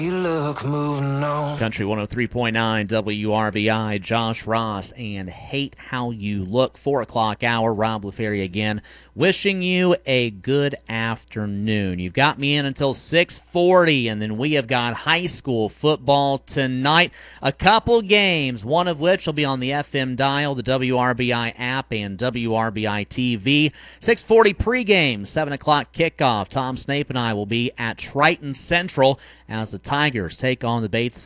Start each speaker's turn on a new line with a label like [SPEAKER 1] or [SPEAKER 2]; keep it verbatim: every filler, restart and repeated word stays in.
[SPEAKER 1] You look moving on.
[SPEAKER 2] Country one oh three point nine W R B I, Josh Ross and Hate How You Look. Four o'clock hour, Rob LaFerry again, wishing you a good afternoon. You've got me in until six forty, and then we have got high school football tonight. A couple games, one of which will be on the F M dial, the W R B I app, and W R B I T V. six forty pregame, seven o'clock kickoff. Tom Snape and I will be at Triton Central as the Tigers take on the Batesville